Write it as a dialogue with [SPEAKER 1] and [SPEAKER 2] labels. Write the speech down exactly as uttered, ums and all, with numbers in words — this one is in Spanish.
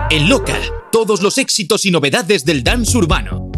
[SPEAKER 1] En Loca, todos los éxitos y novedades del dance urbano.